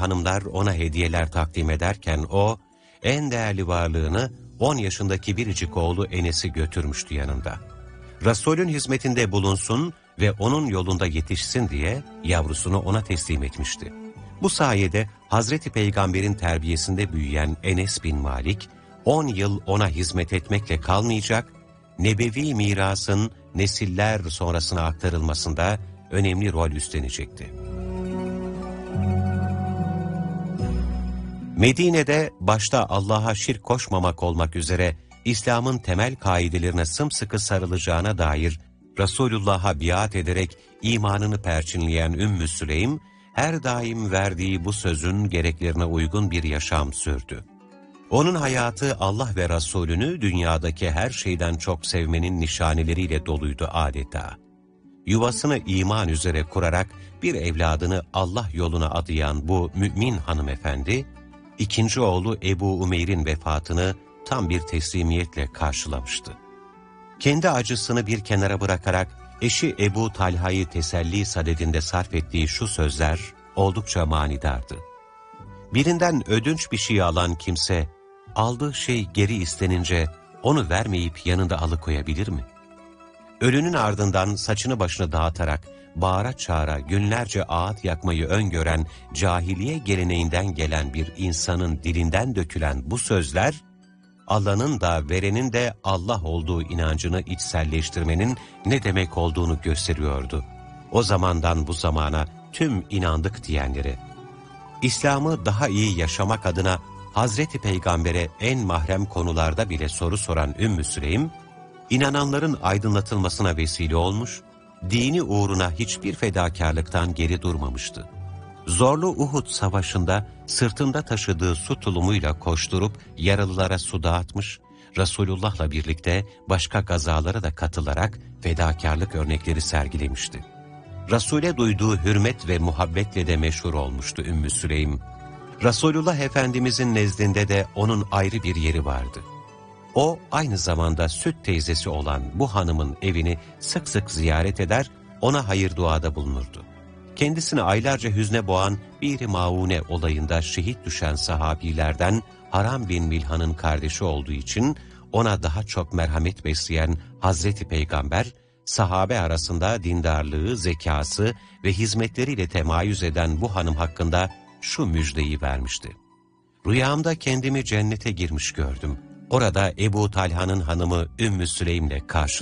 hanımlar ona hediyeler takdim ederken o, en değerli varlığını 10 yaşındaki biricik oğlu Enes'i götürmüştü yanında. Resulün hizmetinde bulunsun ve onun yolunda yetişsin diye yavrusunu ona teslim etmişti. Bu sayede Hazreti Peygamber'in terbiyesinde büyüyen Enes bin Malik, 10 yıl ona hizmet etmekle kalmayacak, nebevi mirasın nesiller sonrasına aktarılmasında önemli rol üstlenecekti. Medine'de başta Allah'a şirk koşmamak olmak üzere İslam'ın temel kaidelerine sımsıkı sarılacağına dair Resulullah'a biat ederek imanını perçinleyen Ümmü Süleym, her daim verdiği bu sözün gereklerine uygun bir yaşam sürdü. Onun hayatı Allah ve Resulünü dünyadaki her şeyden çok sevmenin nişaneleriyle doluydu adeta. Yuvasını iman üzere kurarak bir evladını Allah yoluna adayan bu mümin hanımefendi, ikinci oğlu Ebu Umeyr'in vefatını tam bir teslimiyetle karşılamıştı. Kendi acısını bir kenara bırakarak eşi Ebu Talha'yı teselli sadedinde sarf ettiği şu sözler oldukça manidardı. Birinden ödünç bir şey alan kimse, aldığı şey geri istenince onu vermeyip yanında alıkoyabilir mi? Ölünün ardından saçını başını dağıtarak, bağıra çağıra günlerce ağıt yakmayı öngören cahiliye geleneğinden gelen bir insanın dilinden dökülen bu sözler, Allah'ın da verenin de Allah olduğu inancını içselleştirmenin ne demek olduğunu gösteriyordu. O zamandan bu zamana tüm inandık diyenlere, İslam'ı daha iyi yaşamak adına Hazreti Peygamber'e en mahrem konularda bile soru soran Ümmü Süleym, inananların aydınlatılmasına vesile olmuş, dini uğruna hiçbir fedakarlıktan geri durmamıştı. Zorlu Uhud Savaşı'nda sırtında taşıdığı su tulumuyla koşturup yaralılara su dağıtmış, Resulullah'la birlikte başka gazalara da katılarak fedakarlık örnekleri sergilemişti. Resul'e duyduğu hürmet ve muhabbetle de meşhur olmuştu Ümmü Süleym. Resulullah Efendimizin nezdinde de onun ayrı bir yeri vardı. O aynı zamanda süt teyzesi olan bu hanımın evini sık sık ziyaret eder, ona hayır duada bulunurdu. Kendisini aylarca hüzne boğan Bir Maune olayında şehit düşen sahabilerden Haram bin Milhan'ın kardeşi olduğu için ona daha çok merhamet besleyen Hazreti Peygamber, sahabe arasında dindarlığı, zekası ve hizmetleriyle temayüz eden bu hanım hakkında şu müjdeyi vermişti. Rüyamda kendimi cennete girmiş gördüm. Orada Ebu Talha'nın hanımı Ümmü Süleym'le karşılaştım.